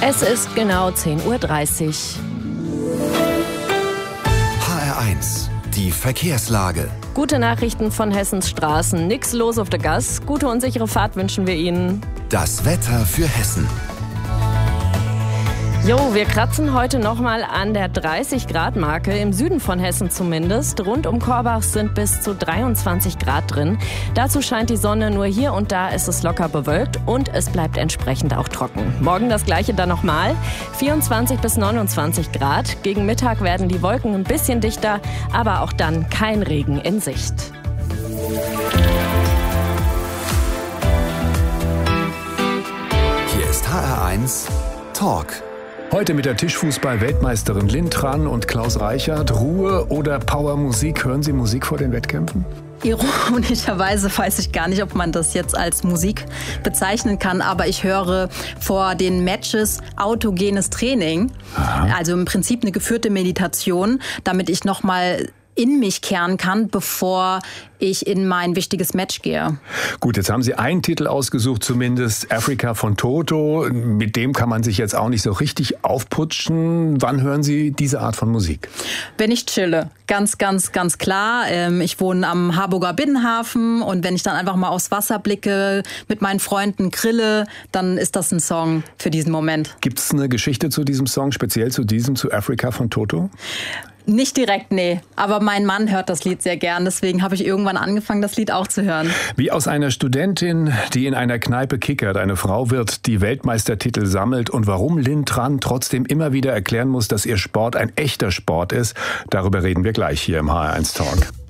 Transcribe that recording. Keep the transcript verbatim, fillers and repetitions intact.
Es ist genau zehn Uhr dreißig. H R eins, die Verkehrslage. Gute Nachrichten von Hessens Straßen. Nix los auf der Gas. Gute und sichere Fahrt wünschen wir Ihnen. Das Wetter für Hessen. Jo, wir kratzen heute nochmal an der dreißig Grad Marke, im Süden von Hessen zumindest. Rund um Korbach sind bis zu dreiundzwanzig Grad drin. Dazu scheint die Sonne, nur hier und da ist es locker bewölkt und es bleibt entsprechend auch trocken. Morgen das gleiche dann nochmal, vierundzwanzig bis neunundzwanzig Grad. Gegen Mittag werden die Wolken ein bisschen dichter, aber auch dann kein Regen in Sicht. Hier ist H R eins Talk. Heute mit der Tischfußball-Weltmeisterin Lynn Tran und Klaus Reichert. Ruhe oder Powermusik? Hören Sie Musik vor den Wettkämpfen? Ironischerweise weiß ich gar nicht, ob man das jetzt als Musik bezeichnen kann, aber ich höre vor den Matches autogenes Training. Aha. Also im Prinzip eine geführte Meditation, damit ich nochmal in mich kehren kann, bevor ich in mein wichtiges Match gehe. Gut, jetzt haben Sie einen Titel ausgesucht, zumindest Africa von Toto. Mit dem kann man sich jetzt auch nicht so richtig aufputschen. Wann hören Sie diese Art von Musik? Wenn ich chille, ganz, ganz, ganz klar. Ich wohne am Harburger Binnenhafen und wenn ich dann einfach mal aufs Wasser blicke, mit meinen Freunden grille, dann ist das ein Song für diesen Moment. Gibt es eine Geschichte zu diesem Song, speziell zu diesem, zu Africa von Toto? Nicht direkt, nee. Aber mein Mann hört das Lied sehr gern. Deswegen habe ich irgendwann angefangen, das Lied auch zu hören. Wie aus einer Studentin, die in einer Kneipe kickert, eine Frau wird, die Weltmeistertitel sammelt und warum Lynn Tran trotzdem immer wieder erklären muss, dass ihr Sport ein echter Sport ist, darüber reden wir gleich hier im H R eins Talk.